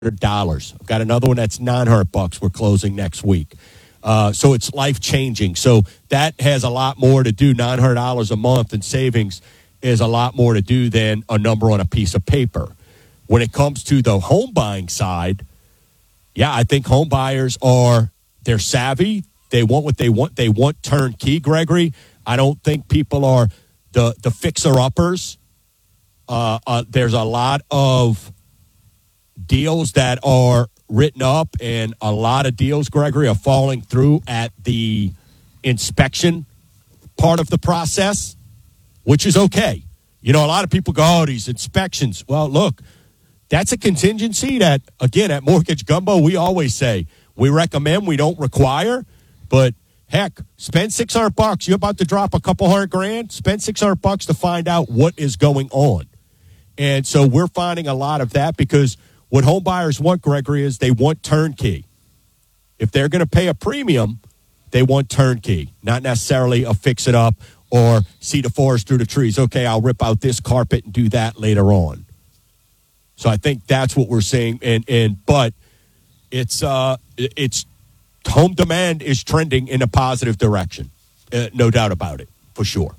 $900. I've got another one that's $900. We're closing next week. So it's life-changing. So that has a lot more to do. $900 a month in savings is a lot more to do than a number on a piece of paper. When it comes to the home buying side, yeah, I think home buyers they're savvy. They want what they want. They want turnkey, Gregory. I don't think people are the fixer-uppers. There's a lot of deals that are written up, and a lot of deals, Gregory, are falling through at the inspection part of the process, which is okay. You know, a lot of people go, oh, these inspections. Well, look, that's a contingency that, again, at Mortgage Gumbo, we always say we recommend, we don't require, but heck, spend $600. You're about to drop a couple $100,000. Spend $600 to find out what is going on. And so we're finding a lot of that because what home buyers want, Gregory, is they want turnkey. If they're going to pay a premium, they want turnkey, not necessarily a fix-it-up or see the forest through the trees. Okay, I'll rip out this carpet and do that later on. So I think that's what we're seeing. But it's home demand is trending in a positive direction. No doubt about it, for sure.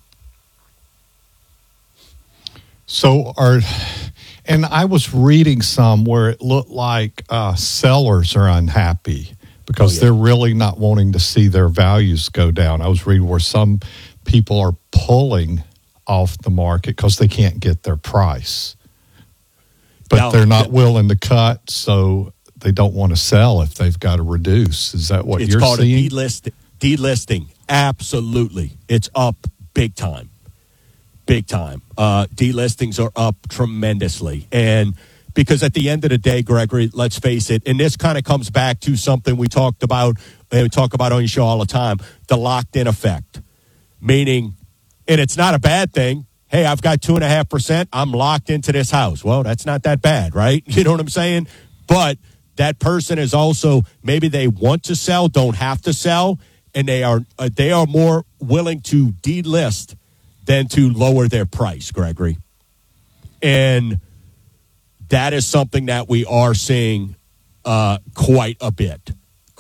So and I was reading some where it looked like sellers are unhappy because they're really not wanting to see their values go down. I was reading where some people are pulling off the market because they can't get their price. But they're not willing to cut, so they don't want to sell if they've got to reduce. Is that what you're seeing? It's called delisting. Absolutely. It's up big time. Big time. Delistings are up tremendously. And because at the end of the day, Gregory, let's face it, and this kind of comes back to something we talked about, and we talk about on your show all the time, the locked-in effect. Meaning, and it's not a bad thing, hey, I've got 2.5%, I'm locked into this house. Well, that's not that bad, right? You know what I'm saying? But that person is also, maybe they want to sell, don't have to sell, and they are more willing to delist than to lower their price, Gregory. And that is something that we are seeing quite a bit,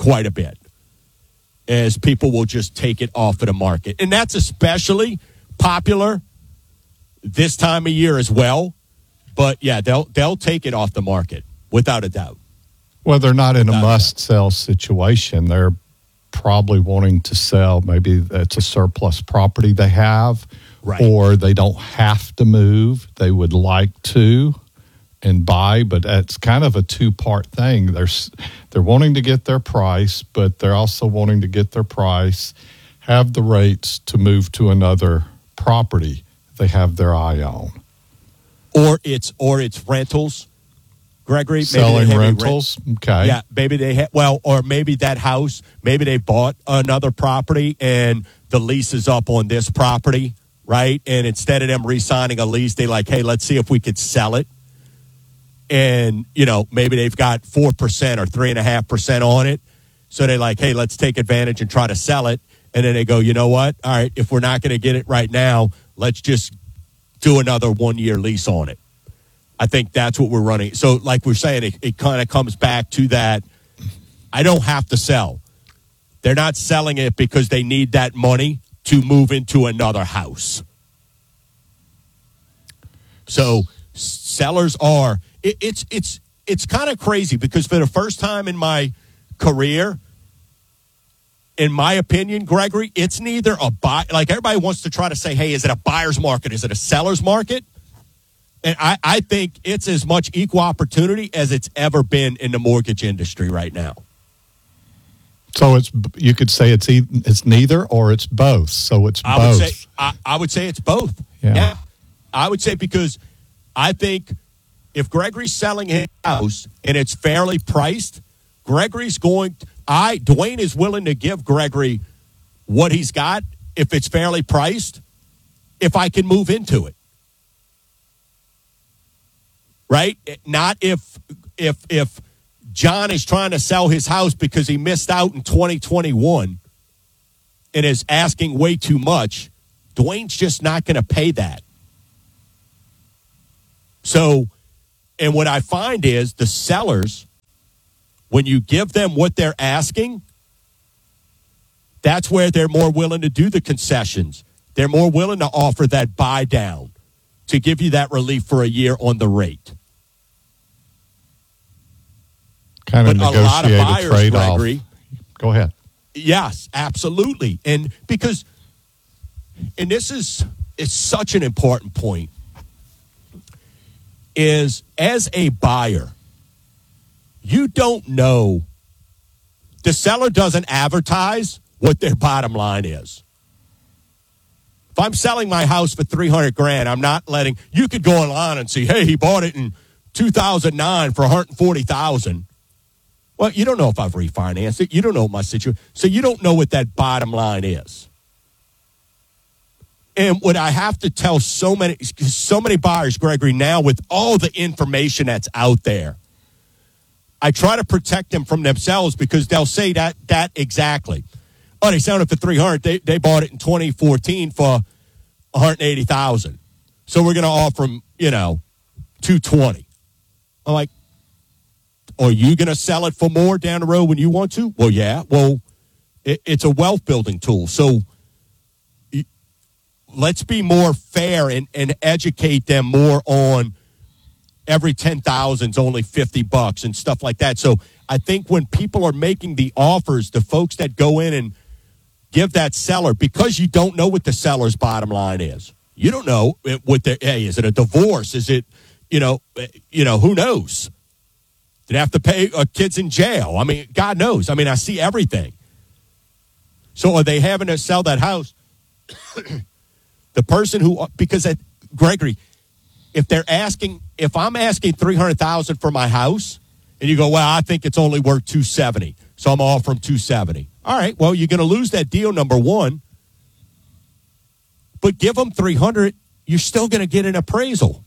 as people will just take it off of the market. And that's especially popular this time of year as well. But, yeah, they'll take it off the market, without a doubt. Well, they're not in a must-sell situation. They're probably wanting to sell. Maybe it's a surplus property they have. Right. Or they don't have to move. They would like to and buy, but it's kind of a two-part thing. They're wanting to get their price, but they're also wanting to get their price, have the rates to move to another property they have their eye on. Or it's rentals, Gregory. Selling rentals, okay. Yeah, maybe they or maybe that house, maybe they bought another property and the lease is up on this property. Right? And instead of them re-signing a lease, they like, hey, let's see if we could sell it. And, you know, maybe they've got 4% or 3.5% on it. So they're like, hey, let's take advantage and try to sell it. And then they go, you know what? All right, if we're not going to get it right now, let's just do another 1-year lease on it. I think that's what we're running. So like we're saying, it kind of comes back to that. I don't have to sell. They're not selling it because they need that money to move into another house. So sellers are, it's kind of crazy because for the first time in my career, in my opinion, Gregory, it's neither a buy, like everybody wants to try to say, hey, is it a buyer's market? Is it a seller's market? And I think it's as much equal opportunity as it's ever been in the mortgage industry right now. So you could say it's neither or it's both. So it's both. I would say it's both. Yeah. I would say because I think if Gregory's selling his house and it's fairly priced, Dwayne is willing to give Gregory what he's got if it's fairly priced, if I can move into it. Right? Not if John is trying to sell his house because he missed out in 2021 and is asking way too much. Dwayne's just not going to pay that. So, and what I find is the sellers when you give them what they're asking, that's where they're more willing to do the concessions. They're more willing to offer that buy down to give you that relief for a year on the rate. Kind of negotiate a lot of buyers, trade-off. Gregory, go ahead. Yes, absolutely. And because, and this is such an important point, is as a buyer, you don't know, the seller doesn't advertise what their bottom line is. If I'm selling my house for $300,000, I'm not letting, you could go online and see, hey, he bought it in 2009 for $140,000. Well, you don't know if I've refinanced it. You don't know my situation. So you don't know what that bottom line is. And what I have to tell so many buyers, Gregory, now with all the information that's out there, I try to protect them from themselves because they'll say that exactly. Oh, they sold it for $300,000. They bought it in 2014 for $180,000. So we're going to offer them, $220,000. I'm like, are you going to sell it for more down the road when you want to? Well, yeah. Well, it's a wealth building tool. So let's be more fair and educate them more on every 10,000 is only $50 and stuff like that. So I think when people are making the offers, the folks that go in and give that seller, because you don't know what the seller's bottom line is. You don't know what is it a divorce? Is it, who knows? Did they have to pay kids in jail? I mean, God knows. I mean, I see everything. So are they having to sell that house? The person who, because Gregory, if I'm asking $300,000 for my house, and you go, well, I think it's only worth $270,000, so I'm offering $270,000. All right, well, you're going to lose that deal, number one. But give them $300,000, you're still going to get an appraisal.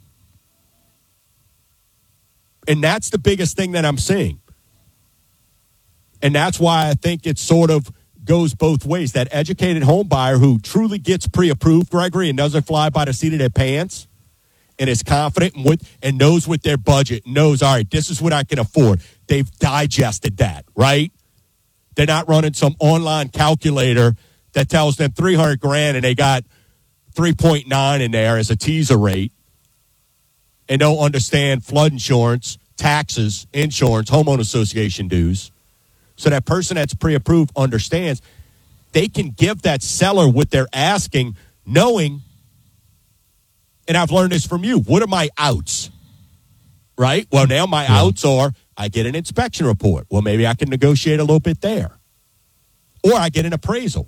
And that's the biggest thing that I'm seeing. And that's why I think it sort of goes both ways. That educated home buyer who truly gets pre-approved, Gregory, and doesn't fly by the seat of their pants and is confident and knows what their budget, knows, all right, this is what I can afford. They've digested that, right? They're not running some online calculator that tells them $300,000 and they got 3.9 in there as a teaser rate and don't understand flood insurance, taxes, insurance, homeowner association dues. So that person that's pre-approved understands they can give that seller what they're asking, knowing, and I've learned this from you, what are my outs? Right? Well, now my outs are, I get an inspection report. Well, maybe I can negotiate a little bit there. Or I get an appraisal.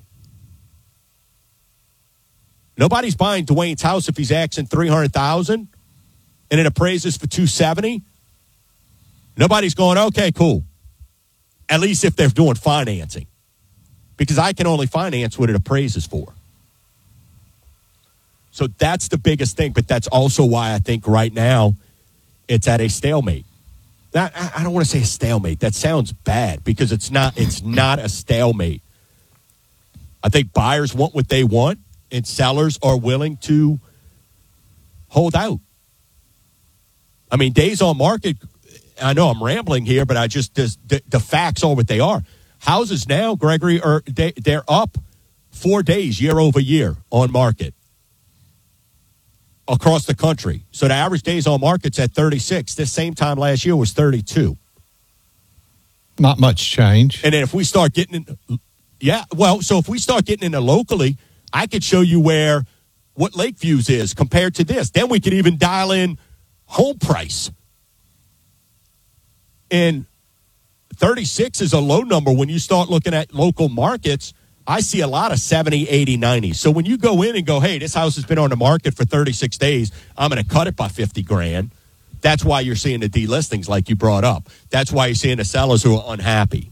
Nobody's buying Dwayne's house if he's asking $300,000 and it appraises for $270,000. Nobody's going, okay, cool. At least if they're doing financing. Because I can only finance what it appraises for. So that's the biggest thing, but that's also why I think right now it's at a stalemate. I don't want to say a stalemate. That sounds bad because it's not a stalemate. I think buyers want what they want and sellers are willing to hold out. I mean, days on market, I know I'm rambling here, but the facts are what they are. Houses now, Gregory, they're up 4 days year over year on market across the country. So the average days on market's at 36. This same time last year was 32. Not much change. And then if we start getting if we start getting into locally, I could show you what Lakeview's is compared to this. Then we could even dial in home price. And 36 is a low number when you start looking at local markets. I see a lot of 70, 80, 90. So when you go in and go, hey, this house has been on the market for 36 days, I'm going to cut it by $50,000. That's why you're seeing the delistings like you brought up. That's why you're seeing the sellers who are unhappy.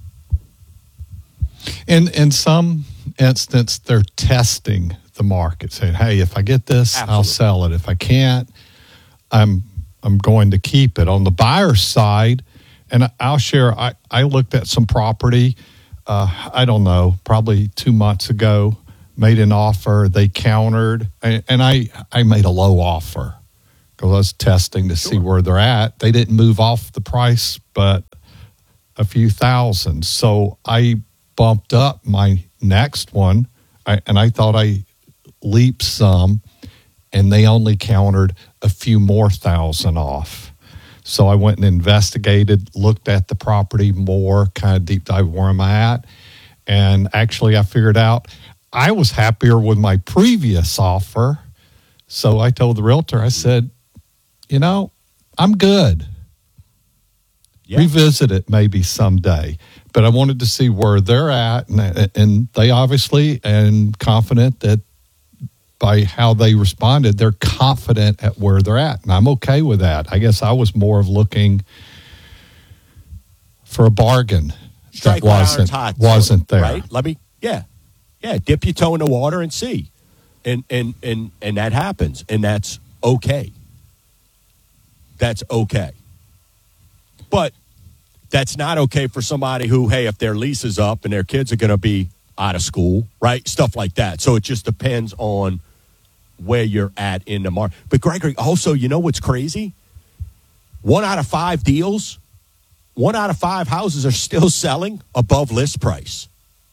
In some instance, they're testing the market, saying, hey, if I get this, absolutely, I'll sell it. If I can't, I'm going to keep it. On the buyer's side, and I'll share, I looked at some property, I don't know, probably 2 months ago, made an offer, they countered, and I made a low offer because I was testing to see where they're at. They didn't move off the price, but a few thousand. So I bumped up my next one, and I thought I leaped some, and they only countered a few more thousand off. So I went and investigated, looked at the property more, kind of deep dive where am I at. And actually I figured out I was happier with my previous offer. So I told the realtor, I said, I'm good. Yeah. Revisit it maybe someday. But I wanted to see where they're at. And they obviously, and confident that by how they responded, they're confident at where they're at. And I'm okay with that. I guess I was more of looking for a bargain Strike that wasn't there. Right? Dip your toe in the water and see. And that happens. And that's okay. That's okay. But that's not okay for somebody who, hey, if their lease is up and their kids are going to be out of school, right? Stuff like that. So it just depends on where you're at in the market. But Gregory, also, you know what's crazy? 1 out of 5 deals, 1 out of 5 houses are still selling above list price.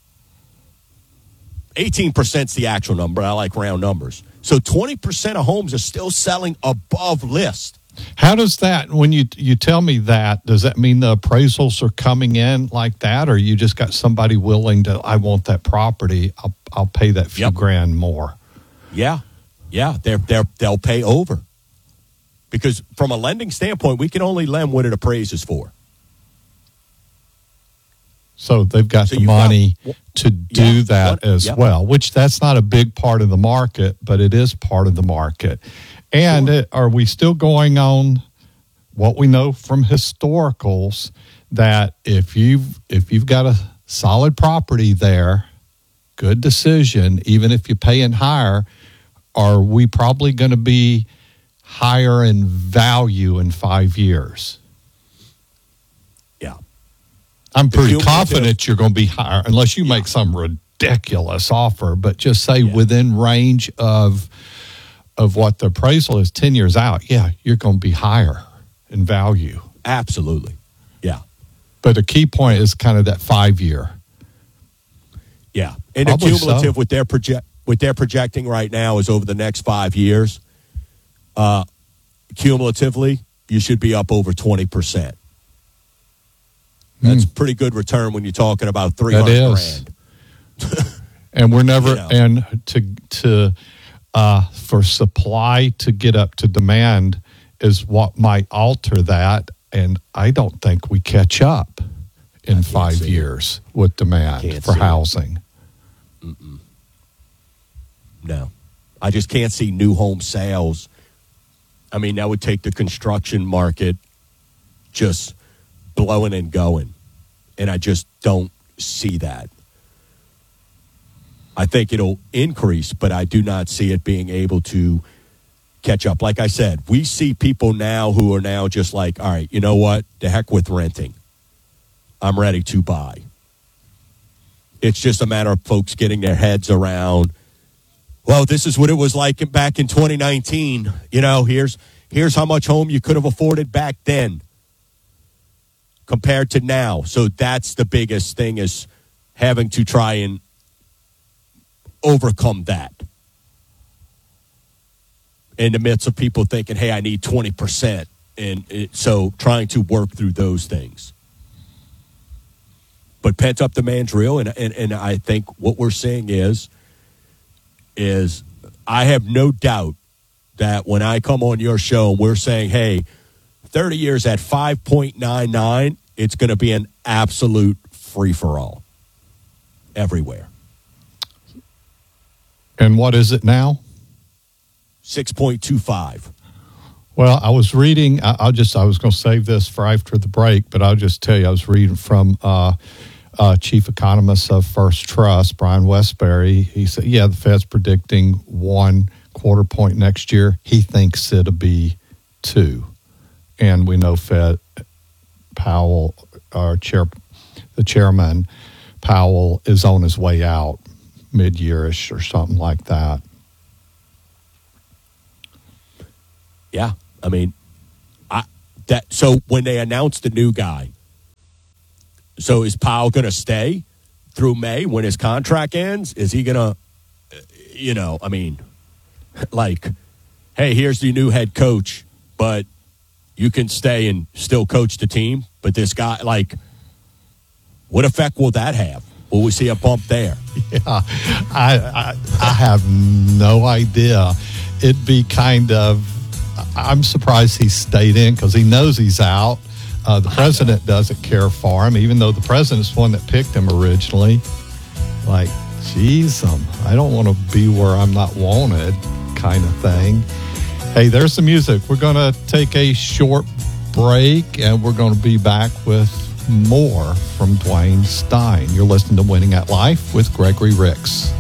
18% is the actual number. I like round numbers. So 20% of homes are still selling above list. How does that, when you tell me that, does that mean the appraisals are coming in like that, or you just got somebody willing to, I want that property, I'll pay that few grand more? Yeah, they'll pay over. Because from a lending standpoint, we can only lend what it appraises for. So they've got the money to do that as well, which that's not a big part of the market, but it is part of the market. And are we still going on what we know from historicals that if you've got a solid property there, good decision, even if you're paying higher, are we probably going to be higher in value in 5 years? Yeah. I'm pretty confident you're going to be higher unless you make some ridiculous offer, but just say within range of what the appraisal is 10 years out, you're going to be higher in value. Absolutely. Yeah. But the key point is kind of that 5 year. Yeah. And the cumulative with their projecting right now is over the next 5 years. Cumulatively, you should be up over 20%. That's a pretty good return when you're talking about $300,000. And we're never and to for supply to get up to demand is what might alter that, and I don't think we catch up in 5 years with demand for housing. No, I just can't see new home sales. I mean, that would take the construction market just blowing and going, and I just don't see that. I think it'll increase, but I do not see it being able to catch up. Like I said, we see people now who are now just like, all right, you know what? The heck with renting. I'm ready to buy. It's just a matter of folks getting their heads around, well, this is what it was like back in 2019. Here's how much home you could have afforded back then compared to now. So that's the biggest thing, is having to try and overcome that in the midst of people thinking, hey, I need 20%. And so trying to work through those things. But pent-up demand's real, and I think what we're seeing is I have no doubt that when I come on your show and we're saying, hey, 30 years at 5.99, it's going to be an absolute free-for-all everywhere. And what is it now? 6.25. Well, I was reading, I was going to save this for after the break, but I'll just tell you, I was reading from chief economist of First Trust, Brian Westbury. He said, the Fed's predicting 1 quarter point next year. He thinks it'll be 2. And we know Fed Powell, the chairman, Powell, is on his way out mid-yearish or something like that. Yeah, I mean, so when they announced the new guy, So is Powell going to stay through May when his contract ends? Is he going to, hey, here's the new head coach, but you can stay and still coach the team. But this guy, what effect will that have? Will we see a bump there? Yeah, I have no idea. It'd be I'm surprised he stayed in because he knows he's out. The president doesn't care for him, even though the president's the one that picked him originally. Geez, I don't want to be where I'm not wanted kind of thing. Hey, there's the music. We're going to take a short break, and we're going to be back with more from Dwayne Stein. You're listening to Winning at Life with Gregory Ricks.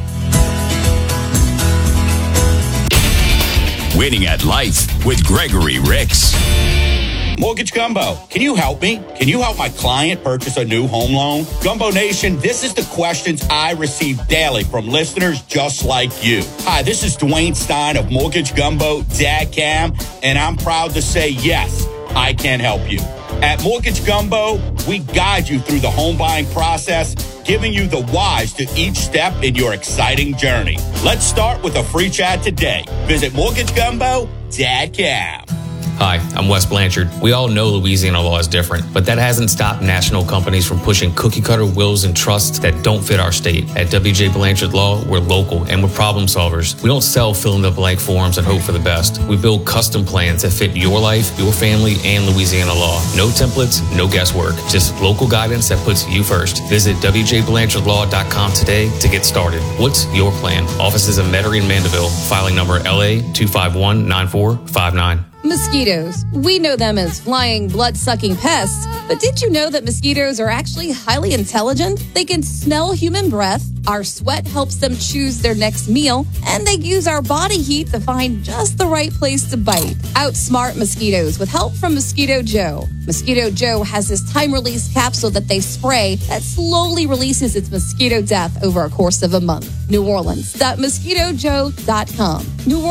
Winning at Life with Gregory Ricks. Mortgage Gumbo, can you help me? Can you help my client purchase a new home loan? Gumbo Nation, this is the questions I receive daily from listeners just like you. Hi, this is Dwayne Stein of MortgageGumbo.com, and I'm proud to say yes, I can help you. At Mortgage Gumbo, we guide you through the home buying process, giving you the whys to each step in your exciting journey. Let's start with a free chat today. Visit MortgageGumbo.com. Hi, I'm Wes Blanchard. We all know Louisiana law is different, but that hasn't stopped national companies from pushing cookie-cutter wills and trusts that don't fit our state. At WJ Blanchard Law, we're local and we're problem solvers. We don't sell fill-in-the-blank forms and hope for the best. We build custom plans that fit your life, your family, and Louisiana law. No templates, no guesswork, just local guidance that puts you first. Visit WJBlanchardLaw.com today to get started. What's your plan? Offices in Metairie and Mandeville. Filing number LA 251-9459. Mosquitoes. We know them as flying, blood-sucking pests, but did you know that mosquitoes are actually highly intelligent? They can smell human breath, our sweat helps them choose their next meal, and they use our body heat to find just the right place to bite. Outsmart mosquitoes with help from Mosquito Joe. Mosquito Joe has this time-release capsule that they spray that slowly releases its mosquito death over a course of a month. NewOrleans.MosquitoJoe.com.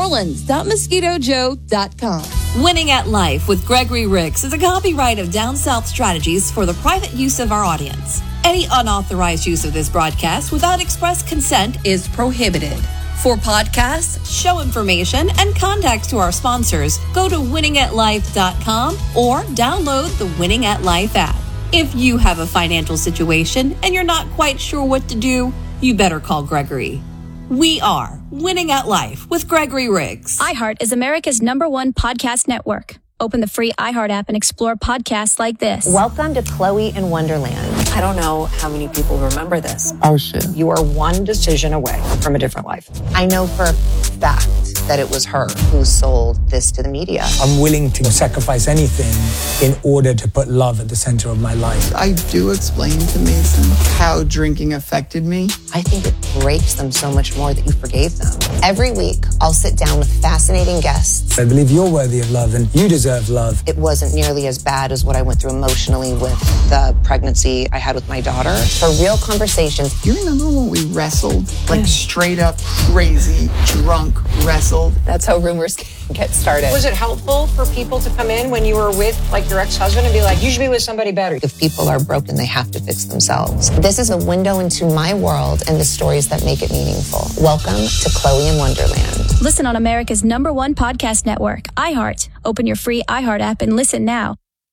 NewOrleans.MosquitoJoe.com. Winning at Life with Gregory Ricks is a copyright of Down South Strategies for the private use of our audience. Any unauthorized use of this broadcast without express consent is prohibited. For podcasts, show information, and contacts to our sponsors, go to winningatlife.com or download the Winning at Life app. If you have a financial situation and you're not quite sure what to do, you better call Gregory. We are Winning at Life with Gregory Ricks. iHeart is America's #1 podcast network. Open the free iHeart app and explore podcasts like this. Welcome to Chloe in Wonderland. I don't know how many people remember this. Oh, shit. You are one decision away from a different life. I know for a fact that it was her who sold this to the media. I'm willing to sacrifice anything in order to put love at the center of my life. I do explain to Mason how drinking affected me. I think it breaks them so much more that you forgave them. Every week, I'll sit down with fascinating guests. I believe you're worthy of love and you deserve love. It wasn't nearly as bad as what I went through emotionally with the pregnancy I had with my daughter. For real conversations. Do you remember when we wrestled? Like straight up crazy, drunk wrestled? That's how rumors get started. Was it helpful for people to come in when you were with your ex-husband and be like, you should be with somebody better? If people are broken, they have to fix themselves. This is a window into my world and the stories that make it meaningful. Welcome to Chloe in Wonderland. Listen on America's #1 podcast network, iHeart. Open your free iHeart app and listen now.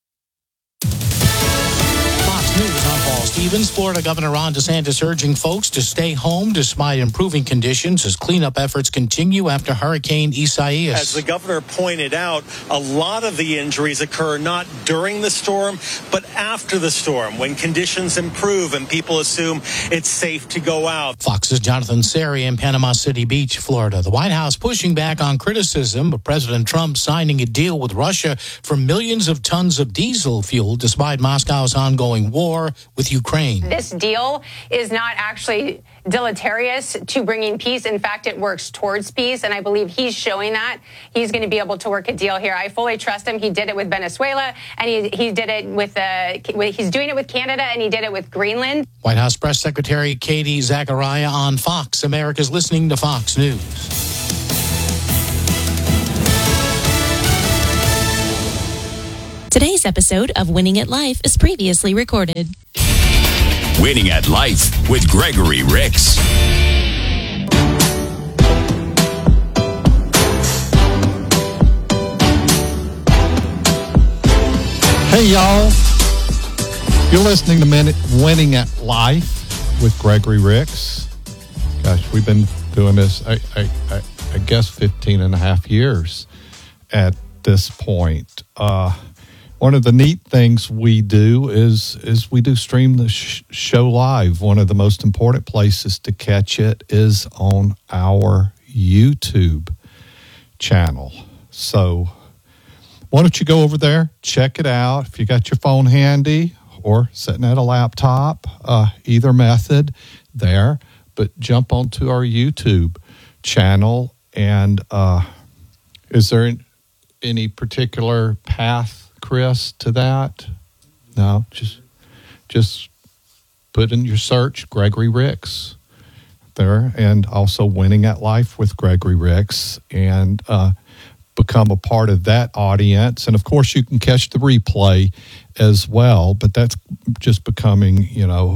News, I'm Paul Stevens. Florida Governor Ron DeSantis urging folks to stay home despite improving conditions as cleanup efforts continue after Hurricane Isaias. As the governor pointed out, a lot of the injuries occur not during the storm, but after the storm, when conditions improve and people assume it's safe to go out. Fox's Jonathan Seri in Panama City Beach, Florida. The White House pushing back on criticism of President Trump signing a deal with Russia for millions of tons of diesel fuel despite Moscow's ongoing war with Ukraine. This deal is not actually deleterious to bringing peace. In fact, it works towards peace, and I believe he's showing that. He's going to be able to work a deal here. I fully trust him. He did it with Venezuela, and he did it with he's doing it with Canada, and he did it with Greenland. White House Press Secretary Katie Zachariah on Fox. America's listening to Fox News. Today's episode of Winning at Life is previously recorded. Winning at Life with Gregory Ricks. Hey, y'all. You're listening to Winning at Life with Gregory Ricks. Gosh, we've been doing this, I guess, 15 and a half years at this point. One of the neat things we do is we do stream the show live. One of the most important places to catch it is on our YouTube channel. So why don't you go over there, check it out. If you got your phone handy or sitting at a laptop, either method there, but jump onto our YouTube channel. And is there any particular path, Chris, to that? No, just put in your search Gregory Ricks there, and also Winning at Life with Gregory Ricks, and become a part of that audience. And of course, you can catch the replay as well, but that's just becoming,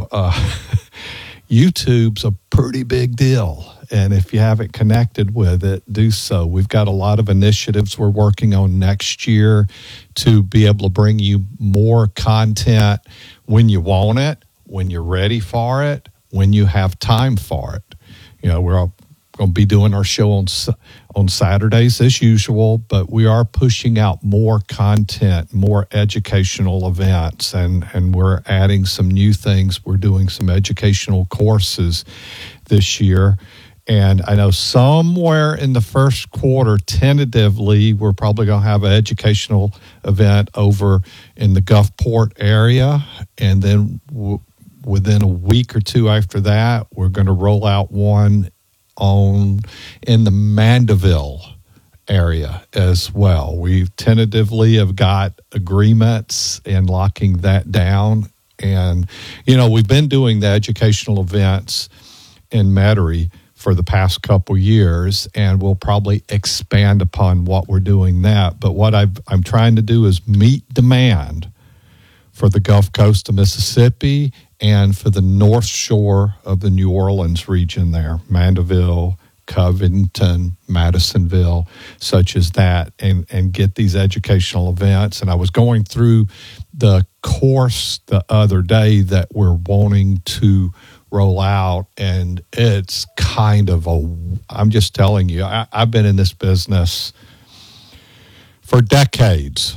YouTube's a pretty big deal. And if you haven't connected with it, do so. We've got a lot of initiatives we're working on next year to be able to bring you more content when you want it, when you're ready for it, when you have time for it. We're all going to be doing our show on Saturdays as usual, but we are pushing out more content, more educational events, and we're adding some new things. We're doing some educational courses this year. And I know somewhere in the first quarter, tentatively, we're probably going to have an educational event over in the Gulfport area. And then within a week or two after that, we're going to roll out one in the Mandeville area as well. We tentatively have got agreements and locking that down. And, we've been doing the educational events in Metairie for the past couple years, and we'll probably expand upon what we're doing that. But what I'm trying to do is meet demand for the Gulf Coast of Mississippi and for the North Shore of the New Orleans region there, Mandeville, Covington, Madisonville, such as that, and get these educational events. And I was going through the course the other day that we're wanting to roll out, and it's kind of I'm just telling you, I've been in this business for decades,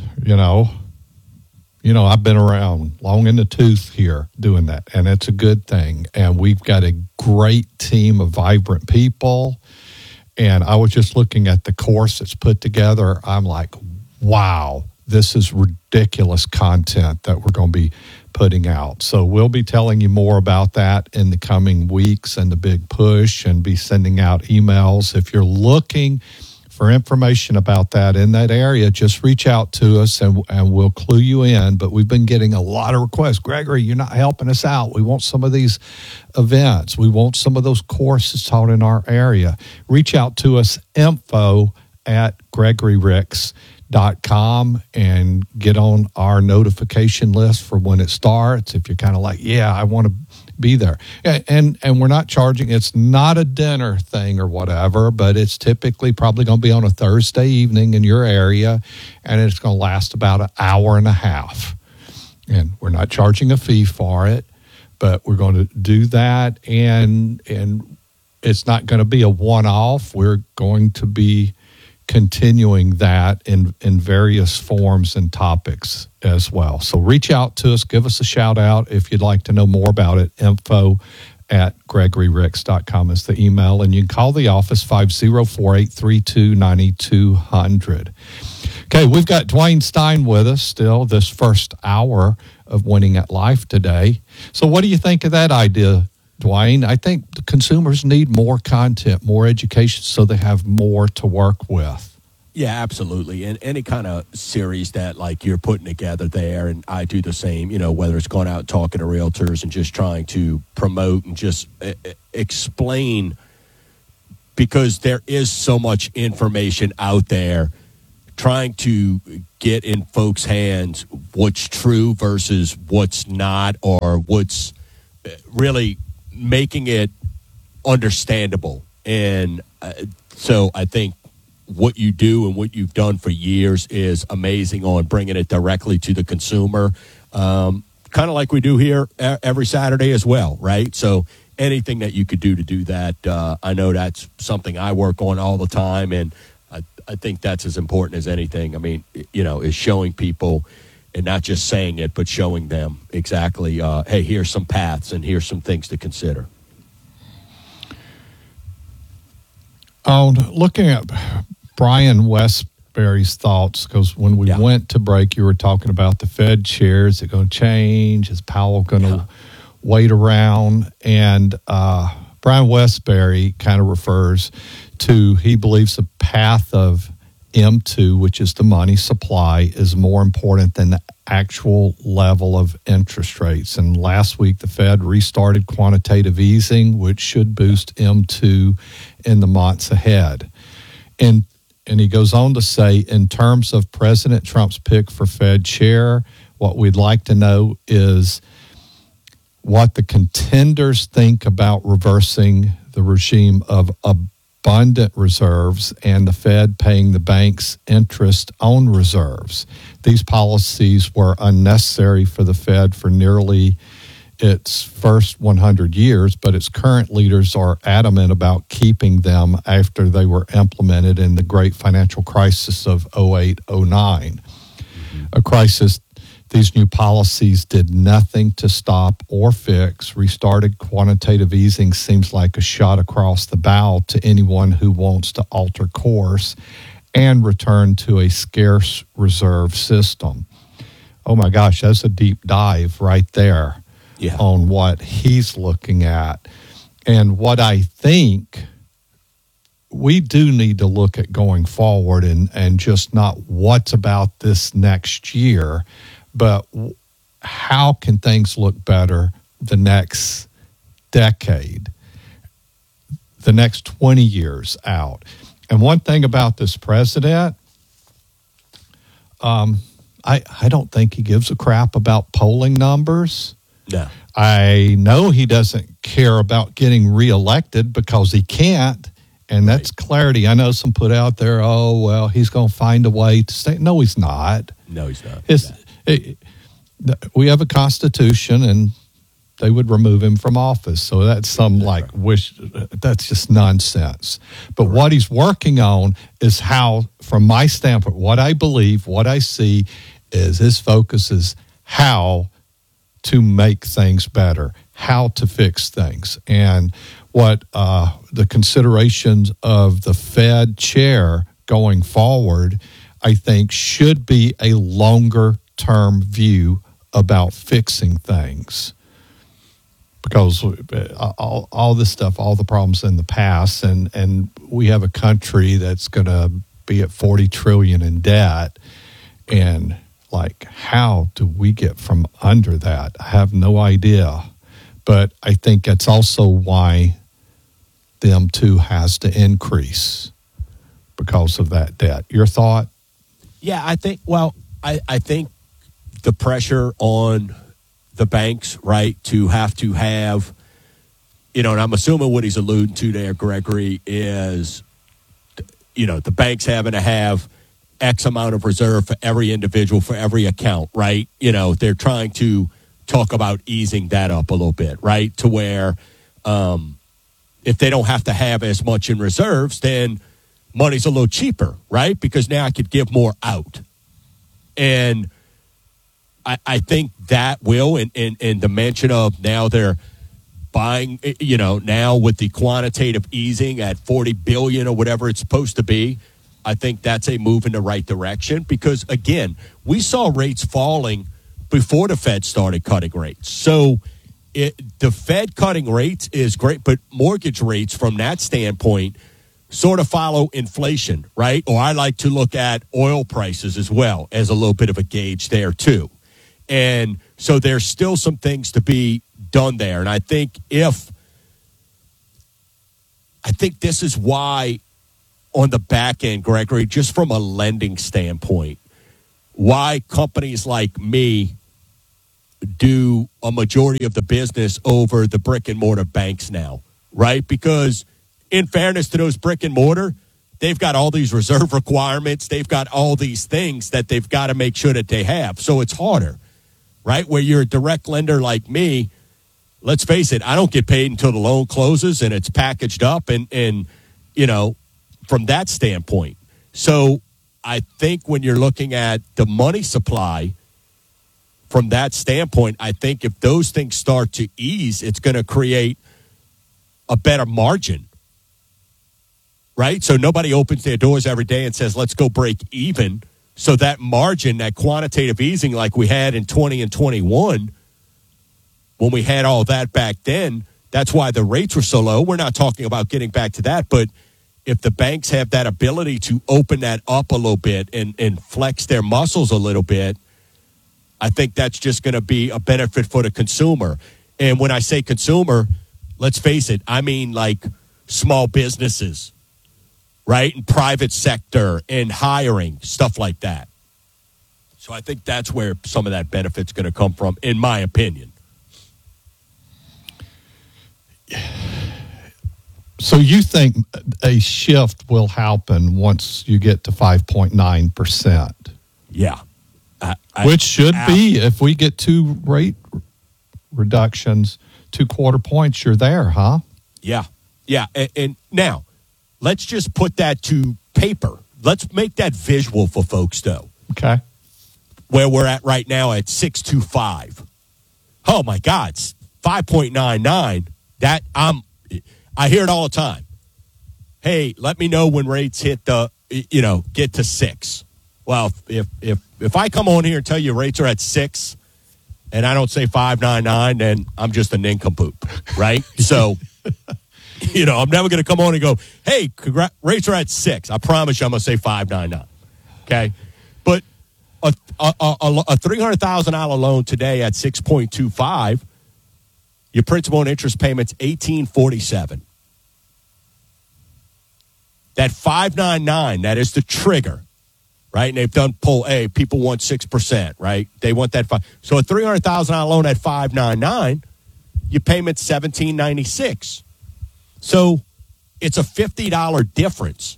I've been around long in the tooth here doing that, and it's a good thing. And we've got a great team of vibrant people. And I was just looking at the course that's put together. I'm like, wow, this is ridiculous content that we're going to be putting out. So we'll be telling you more about that in the coming weeks and the big push, and be sending out emails. If you're looking for information about that in that area, just reach out to us and we'll clue you in. But we've been getting a lot of requests. Gregory, you're not helping us out. We want some of these events. We want some of those courses taught in our area. Reach out to us, info@GregoryRicks.com, and get on our notification list for when it starts. If you're kind of like, yeah, I want to be there. And we're not charging. It's not a dinner thing or whatever, but it's typically probably going to be on a Thursday evening in your area, and it's going to last about an hour and a half. And we're not charging a fee for it, but we're going to do that, and it's not going to be a one-off. We're going to be continuing that in various forms and topics as well. So reach out to us, give us a shout out if you'd like to know more about it. info@GregoryRicks.com is the email, and you can call the office 504-832-9200. Okay, we've got Dwayne Stein with us still this first hour of Winning at Life today. So what do you think of that idea, Dwayne? I think the consumers need more content, more education, so they have more to work with. Yeah, absolutely. And any kind of series that like you're putting together there, and I do the same, whether it's going out and talking to realtors and just trying to promote and just explain, because there is so much information out there, trying to get in folks' hands what's true versus what's not, or what's really making it understandable. And so I think what you do and what you've done for years is amazing on bringing it directly to the consumer, kind of like we do here every Saturday as well, right? So anything that you could do to do that, I know that's something I work on all the time, and I think that's as important as anything. I mean, is showing people and not just saying it, but showing them exactly, hey, here's some paths and here's some things to consider. Looking at Brian Westbury's thoughts, because when we went to break, you were talking about the Fed chair. Is it going to change? Is Powell going to wait around? And Brian Westbury kind of refers to, he believes the path of M2, which is the money supply, is more important than the actual level of interest rates. And last week, the Fed restarted quantitative easing, which should boost M2 in the months ahead. And he goes on to say, in terms of President Trump's pick for Fed chair, what we'd like to know is what the contenders think about reversing the regime of abundant reserves and the Fed paying the banks interest on reserves. These policies were unnecessary for the Fed for nearly its first 100 years, but its current leaders are adamant about keeping them after they were implemented in the great financial crisis of 08-09. A crisis these new policies did nothing to stop or fix. Restarted quantitative easing seems like a shot across the bow to anyone who wants to alter course and return to a scarce reserve system. Oh my gosh, that's a deep dive right there on what he's looking at. And what I think we do need to look at going forward and just not what's about this next year, but how can things look better the next decade, the next 20 years out? And one thing about this president, I don't think he gives a crap about polling numbers. No. I know he doesn't care about getting reelected because he can't, and that's clarity. I know some put out there, oh, well, he's going to find a way to stay. No, he's not. No, he's not. We have a constitution, and they would remove him from office. So that's that's just nonsense. But what he's working on is how, from my standpoint, what I believe, what I see is his focus is how to make things better, how to fix things. And what the considerations of the Fed chair going forward, I think, should be a longer term view about fixing things. Because all this stuff, all the problems in the past, and we have a country that's going to be at 40 trillion in debt, and like, how do we get from under that? I have no idea. But I think that's also why the M2 has to increase because of that debt. Your thought? Yeah, I think the pressure on the banks, right, to have, and I'm assuming what he's alluding to there, Gregory, is, the banks having to have X amount of reserve for every individual, for every account, right? They're trying to talk about easing that up a little bit, right? To where if they don't have to have as much in reserves, then money's a little cheaper, right? Because now I could give more out. And I think that will, and the mention of now they're buying, now with the quantitative easing at 40 billion or whatever it's supposed to be, I think that's a move in the right direction because, again, we saw rates falling before the Fed started cutting rates. So the Fed cutting rates is great, but mortgage rates from that standpoint sort of follow inflation, right? Or I like to look at oil prices as well as a little bit of a gauge there too. And so there's still some things to be done there. And I think this is why on the back end, Gregory, just from a lending standpoint, why companies like me do a majority of the business over the brick and mortar banks now, right? Because in fairness to those brick and mortar, they've got all these reserve requirements. They've got all these things that they've got to make sure that they have. So it's harder, right? Where you're a direct lender like me, let's face it, I don't get paid until the loan closes and it's packaged up and you know, from that standpoint. So I think when you're looking at the money supply from that standpoint, I think if those things start to ease, it's going to create a better margin, right? So nobody opens their doors every day and says, let's go break even. So that margin, that quantitative easing like we had in 20 and 21, when we had all that back then, that's why the rates were so low. We're not talking about getting back to that, but if the banks have that ability to open that up a little bit and flex their muscles a little bit, I think that's just going to be a benefit for the consumer. And when I say consumer, let's face it, I mean like small businesses, right? And private sector and hiring, stuff like that. So I think that's where some of that benefit's going to come from, in my opinion. So you think a shift will happen once you get to 5.9%? Yeah. Which should be, if we get 2 rate reductions, 2 quarter points, you're there, huh? Yeah. Yeah. And now, let's just put that to paper. Let's make that visual for folks, though. Okay. Where we're at right now at 6.25. Oh, my God. It's 5.99. That, I hear it all the time. Hey, let me know when rates hit get to 6. Well, if I come on here and tell you rates are at 6 and I don't say 5.99, then I'm just a nincompoop, right? So, I'm never going to come on and go, hey, rates are at 6. I promise you I'm going to say 5.99, okay? But a $300,000 loan today at 6.25, your principal and interest payment's $1,847. That 5.99, that is the trigger. Right, and they've done pull A. People want 6%, right? They want that 5. So a $300,000 loan at 5.99, your payment's $1,796. So it's a $50 difference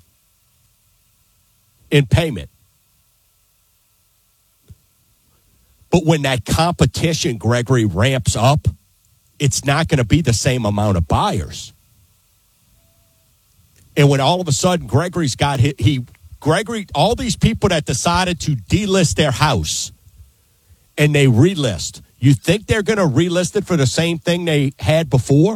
in payment. But when that competition, Gregory, ramps up, it's not going to be the same amount of buyers. And when all of a sudden Gregory's got Gregory, all these people that decided to delist their house and they relist, you think they're going to relist it for the same thing they had before?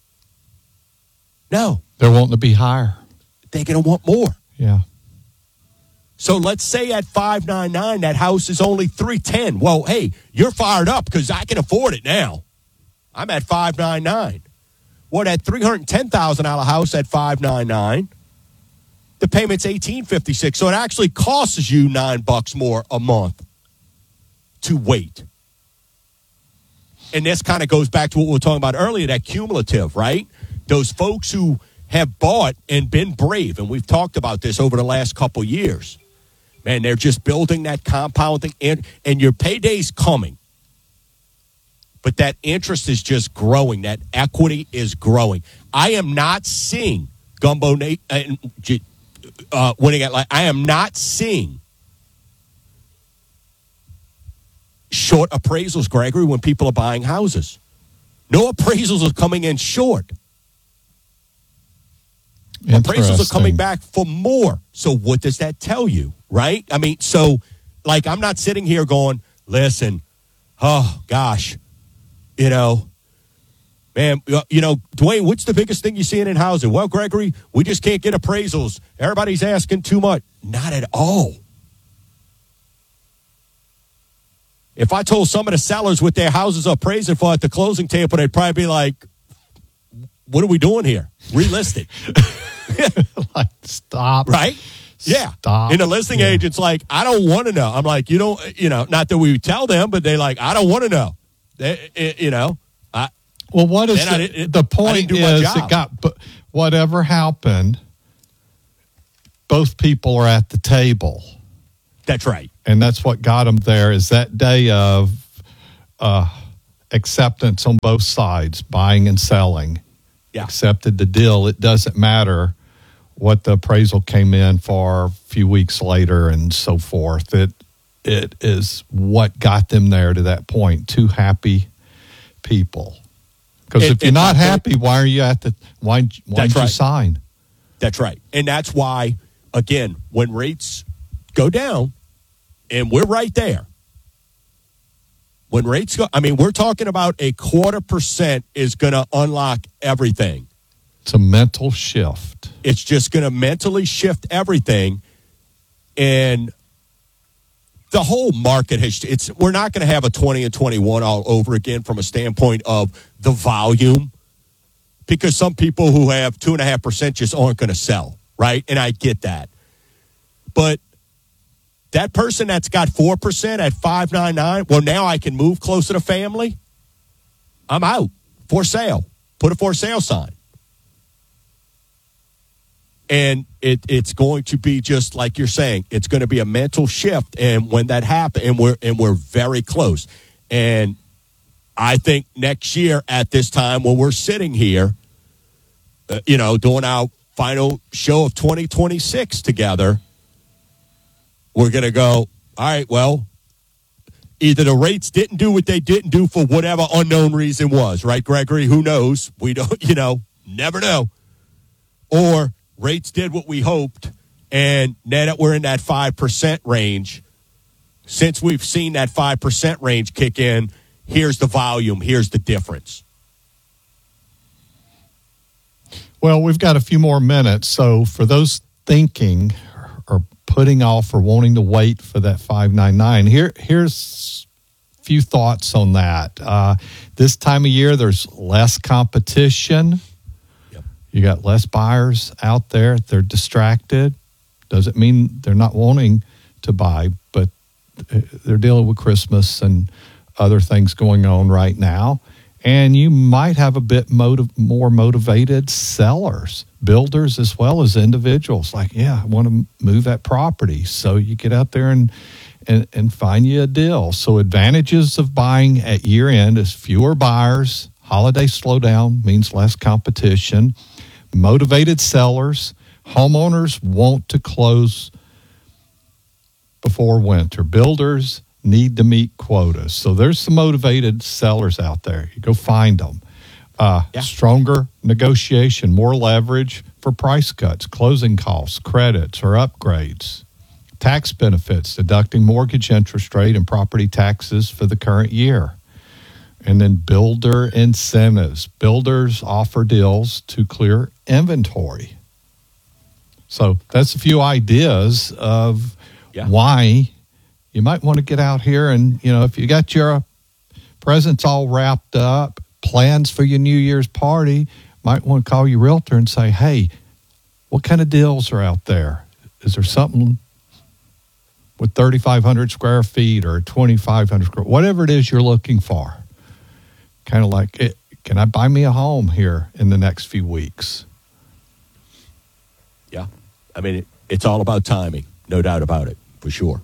No. They're wanting to be higher. They're going to want more. Yeah. So let's say at 5.99, that house is only 310. Well, hey, you're fired up because I can afford it now. I'm at 5.99. Well, that $310,000 house at 5.99. The payment's $1,856, so it actually costs you $9 more a month to wait. And this kind of goes back to what we were talking about earlier, that cumulative, right? Those folks who have bought and been brave, and we've talked about this over the last couple years. Man, they're just building that compounding, and your payday's coming. But that interest is just growing. That equity is growing. I am not seeing Gumbo winning at I am not seeing short appraisals, Gregory, when people are buying houses. No appraisals are coming in short. Appraisals are coming back for more. So what does that tell you, right? I mean, so like I'm not sitting here going, listen, oh gosh, man, Dwayne, what's the biggest thing you're seeing in housing? Well, Gregory, we just can't get appraisals. Everybody's asking too much. Not at all. If I told some of the sellers what their houses are appraising for at the closing table, they'd probably be like, what are we doing here? Relist it. Like, stop. Right? Yeah. Stop. And the listing agent's like, I don't want to know. I'm like, not that we tell them, but they're like, I don't want to know. Well, what is the point is whatever happened, both people are at the table. That's right. And that's what got them there is that day of acceptance on both sides, buying and selling. Yeah. Accepted the deal. It doesn't matter what the appraisal came in for a few weeks later and so forth. It is what got them there to that point. Two happy people. Because if you're not happy, why are you why did you sign? That's right. And that's why, again, when rates go down, and we're right there. When rates go, we're talking about 0.25% is going to unlock everything. It's a mental shift. It's just going to mentally shift everything. And the whole market we're not going to have a 20 and 21 all over again from a standpoint of the volume, because some people who have 2.5% just aren't going to sell, right? And I get that. But that person that's got 4% at 5.99, well, now I can move closer to family. I'm out. For sale. Put a for sale sign. And it's going to be just like you're saying. It's going to be a mental shift, and when that happens, and we're very close. And I think next year at this time when we're sitting here, doing our final show of 2026 together, we're going to go, all right, well, either the rates didn't do what they didn't do for whatever unknown reason was, right, Gregory? Who knows? We don't, never know. Or rates did what we hoped, and now that we're in that 5% range, since we've seen that 5% range kick in, here's the volume, here's the difference. Well, we've got a few more minutes, so for those thinking or putting off or wanting to wait for that 5.99, here's a few thoughts on that. This time of year, there's less competition. You got less buyers out there. They're distracted. Doesn't mean they're not wanting to buy, but they're dealing with Christmas and other things going on right now. And you might have a bit more motivated sellers, builders as well as individuals. Like, I want to move that property. So you get out there and find you a deal. So advantages of buying at year end is fewer buyers. Holiday slowdown means less competition. Motivated sellers. Homeowners want to close before winter. Builders need to meet quotas. So there's some motivated sellers out there. You go find them. Stronger negotiation, more leverage for price cuts, closing costs, credits, or upgrades. Tax benefits, deducting mortgage interest rate and property taxes for the current year. And then builder incentives. Builders offer deals to clear inventory. So that's a few ideas of why you might want to get out here and, if you got your presents all wrapped up, plans for your New Year's party, might want to call your realtor and say, hey, what kind of deals are out there? Is there something with 3,500 square feet or 2,500 square, whatever it is you're looking for? Kind of like, can I buy me a home here in the next few weeks? Yeah. It's all about timing. No doubt about it, for sure.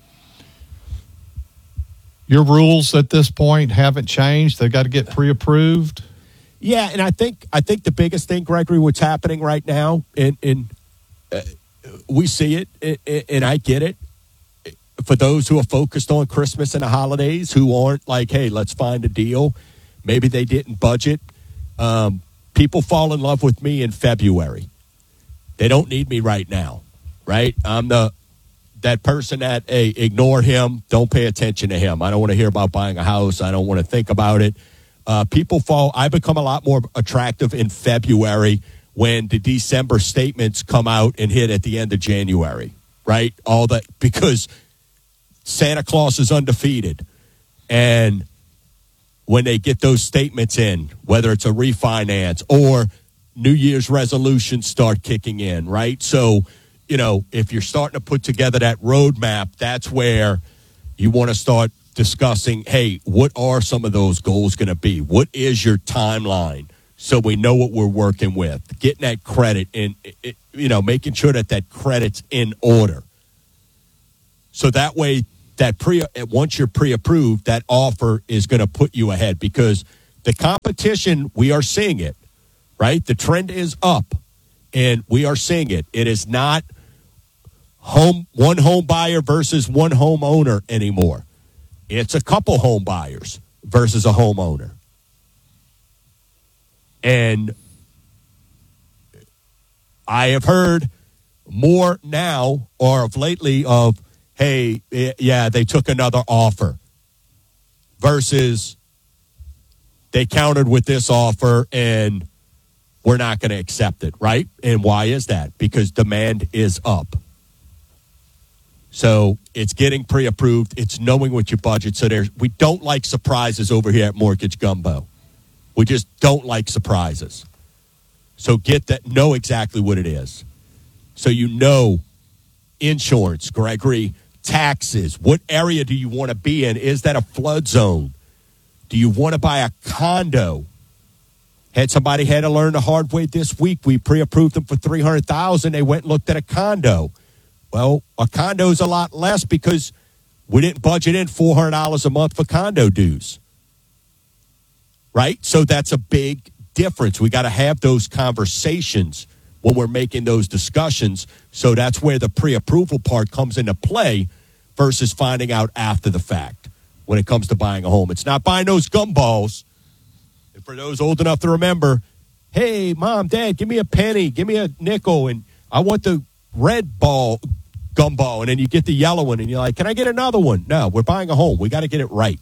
Your rules at this point haven't changed. They've got to get pre-approved. Yeah, and I think the biggest thing, Gregory, what's happening right now, and we see it, and I get it, for those who are focused on Christmas and the holidays, who aren't like, hey, let's find a deal. Maybe they didn't budget. People fall in love with me in February. They don't need me right now, right? I'm that person that, hey, ignore him. Don't pay attention to him. I don't want to hear about buying a house. I don't want to think about it. I become a lot more attractive in February when the December statements come out and hit at the end of January, right? All that, because Santa Claus is undefeated. And when they get those statements in, whether it's a refinance or New Year's resolutions start kicking in, right? So, if you're starting to put together that roadmap, that's where you want to start discussing, hey, what are some of those goals going to be? What is your timeline so we know what we're working with? Getting that credit and, making sure that credit's in order. So that way once you're pre-approved, that offer is going to put you ahead because the competition, we are seeing it, right? The trend is up, and we are seeing it. It is not one home buyer versus one home owner anymore. It's a couple home buyers versus a homeowner. And I have heard more now or of lately of, hey, yeah, they took another offer versus they countered with this offer and we're not going to accept it, right? And why is that? Because demand is up. So it's getting pre-approved. It's knowing what your budget. So we don't like surprises over here at Mortgage Gumbo. We just don't like surprises. So know exactly what it is. So you know insurance, Gregory, taxes. What area do you want to be in? Is that a flood zone? Do you want to buy a condo? Had somebody had to learn the hard way this week. We pre-approved them for $300,000. They went and looked at a condo. Well, a condo is a lot less because we didn't budget in $400 a month for condo dues. Right? So that's a big difference. We got to have those conversations when we're making those discussions. So that's where the pre-approval part comes into play versus finding out after the fact when it comes to buying a home. It's not buying those gumballs. And for those old enough to remember, hey, Mom, Dad, give me a penny, give me a nickel, and I want the red gumball, and then you get the yellow one, and you're like, can I get another one? No, we're buying a home. We got to get it right.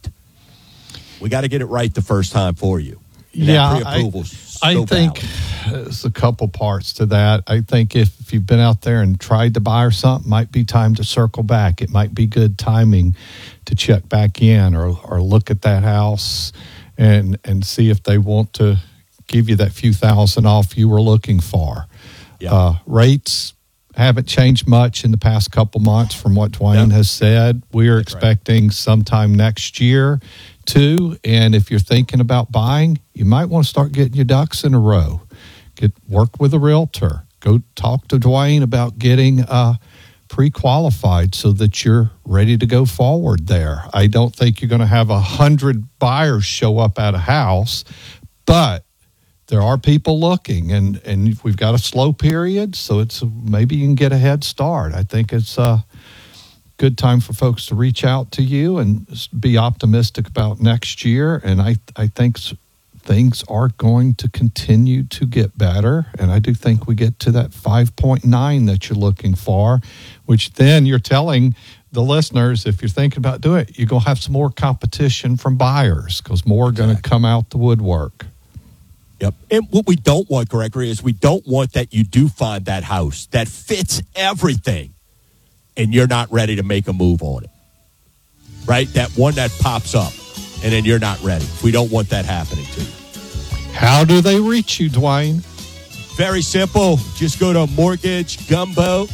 We got to get it right the first time for you. And yeah, I think there's a couple parts to that. I think if you've been out there and tried to buy or something, might be time to circle back. It might be good timing to check back in or look at that house and see if they want to give you that few thousand off you were looking for. Yeah. Rates haven't changed much in the past couple months from what Dwayne has said. We're expecting sometime next year too. And if you're thinking about buying, you might want to start getting your ducks in a row. Work with a realtor. Go talk to Dwayne about getting pre-qualified so that you're ready to go forward there. I don't think you're going to have 100 buyers show up at a house, but there are people looking, and we've got a slow period, so maybe you can get a head start. I think it's a good time for folks to reach out to you and be optimistic about next year. And I think things are going to continue to get better, and I do think we get to that 5.9 that you're looking for, which then you're telling the listeners, if you're thinking about doing it, you're going to have some more competition from buyers because more are going to come out the woodwork. Yep. And what we don't want, Gregory, is we don't want that you do find that house that fits everything and you're not ready to make a move on it. Right? That one that pops up and then you're not ready. We don't want that happening to you. How do they reach you, Dwayne? Very simple. Just go to mortgagegumbo.com.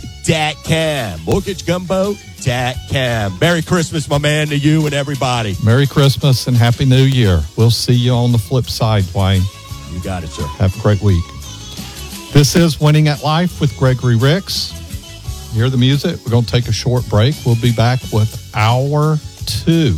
Mortgagegumbo.com. Merry Christmas, my man, to you and everybody. Merry Christmas and Happy New Year. We'll see you on the flip side, Dwayne. You got it, sir. Have a great week. This is Winning at Life with Gregory Ricks. You hear the music? We're going to take a short break. We'll be back with Hour 2.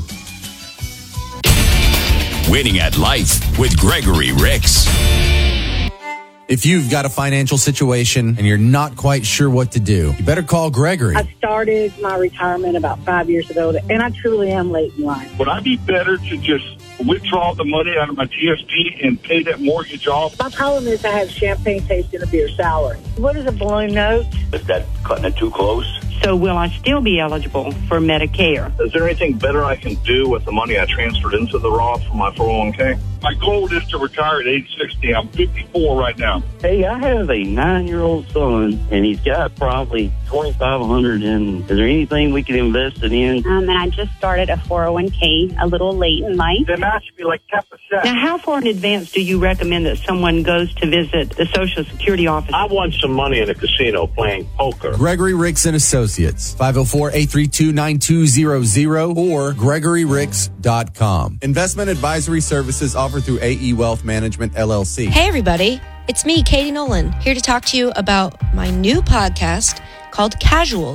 Winning at Life with Gregory Ricks. If you've got a financial situation and you're not quite sure what to do, you better call Gregory. I started my retirement about 5 years ago, and I truly am late in life. Would I be better to just withdraw the money out of my TSP and pay that mortgage off? My problem is I have champagne taste in a beer salary. What is a balloon note? Is that cutting it too close? So will I still be eligible for Medicare? Is there anything better I can do with the money I transferred into the Roth from my 401k? My goal is to retire at age 60. I'm 54 right now. Hey, I have a 9-year-old son, and he's got probably $2,500 in. Is there anything we can invest it in? And I just started a 401k a little late in life. Then that should be like 10%. Now, how far in advance do you recommend that someone goes to visit the Social Security office? I want some money in a casino playing poker. Gregory Ricks and Associates, 504-832-9200 or GregoryRicks.com. Investment advisory services offered through AE Wealth Management, LLC. Hey, everybody. It's me, Katie Nolan, here to talk to you about my new podcast called Casuals,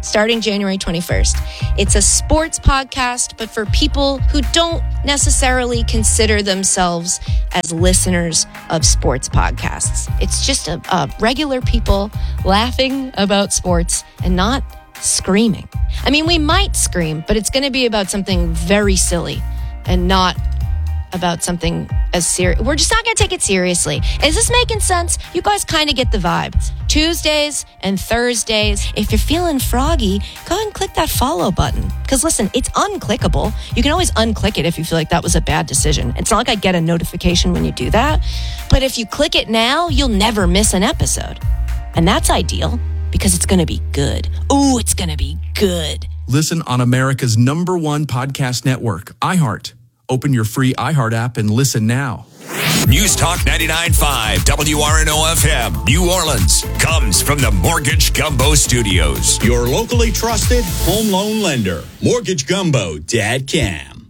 starting January 21st. It's a sports podcast, but for people who don't necessarily consider themselves as listeners of sports podcasts. It's just a regular people laughing about sports and not screaming. I mean, we might scream, but it's going to be about something very silly and not about something as serious. We're just not going to take it seriously. Is this making sense? You guys kind of get the vibe. Tuesdays and Thursdays, if you're feeling froggy, go ahead and click that follow button. Because listen, it's unclickable. You can always unclick it if you feel like that was a bad decision. It's not like I get a notification when you do that. But if you click it now, you'll never miss an episode. And that's ideal because it's going to be good. Ooh, it's going to be good. Listen on America's #1 podcast network, iHeart. Open your free iHeart app and listen now. News Talk 99.5 WRNO-FM, New Orleans, comes from the Mortgage Gumbo Studios. Your locally trusted home loan lender, MortgageGumbo.com.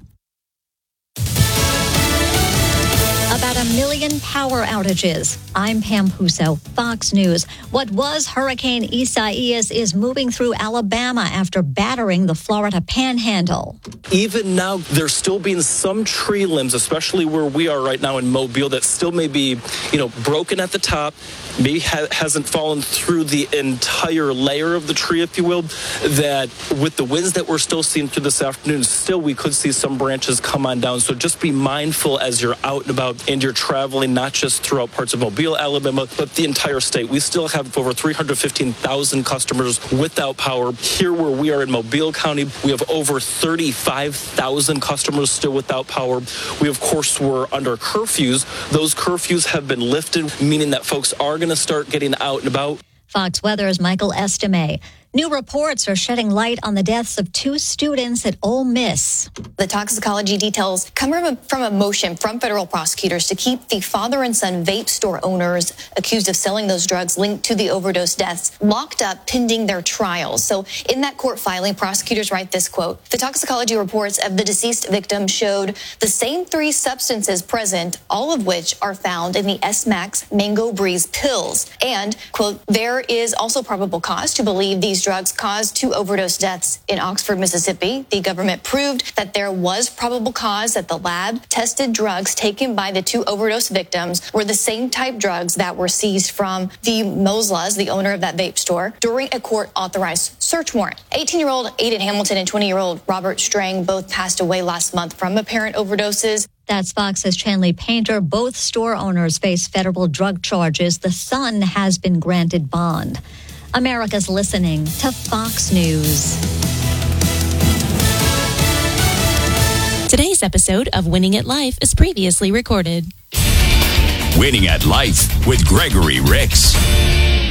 About 1 million power outages. I'm Pam Huso, Fox News. What was Hurricane Isaias is moving through Alabama after battering the Florida Panhandle. Even now, there's still being some tree limbs, especially where we are right now in Mobile, that still may be, broken at the top. Maybe hasn't fallen through the entire layer of the tree, if you will, that with the winds that we're still seeing through this afternoon, still we could see some branches come on down. So just be mindful as you're out and about and you're traveling, not just throughout parts of Mobile, Alabama, but the entire state. We still have over 315,000 customers without power. Here where we are in Mobile County, we have over 35,000 customers still without power. We, of course, were under curfews. Those curfews have been lifted, meaning that folks are going to start getting out and about. Fox Weather's Michael Estime. New reports are shedding light on the deaths of 2 students at Ole Miss. The toxicology details come from a motion from federal prosecutors to keep the father and son vape store owners accused of selling those drugs linked to the overdose deaths locked up pending their trials. So in that court filing, prosecutors write this quote: the toxicology reports of the deceased victim showed the same 3 substances present, all of which are found in the S-Max Mango Breeze pills. And, quote, there is also probable cause to believe these drugs caused 2 overdose deaths in Oxford, Mississippi. The government proved that there was probable cause that the lab-tested drugs taken by the 2 overdose victims were the same type drugs that were seized from the Moslas, the owner of that vape store, during a court-authorized search warrant. 18-year-old Aiden Hamilton and 20-year-old Robert Strang both passed away last month from apparent overdoses. That's Fox's Chanley Painter. Both store owners face federal drug charges. The son has been granted bond. America's listening to Fox News. Today's episode of Winning at Life is previously recorded. Winning at Life with Gregory Ricks.